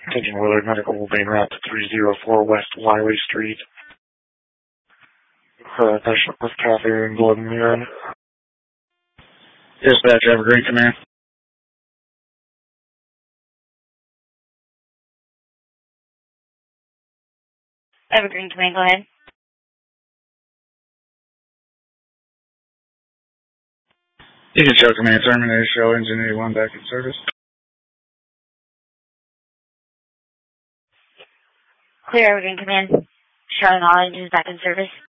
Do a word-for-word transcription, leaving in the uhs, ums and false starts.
Taking Willard Medical will be en route to three oh four West Wiley Street. Uh, patient with catheter and blood and urine. Dispatch, Evergreen Command. Evergreen Command, go ahead. You can show command terminated, show engine eighty-one back in service. Clear, Evergreen Command. Showing all engines back in service.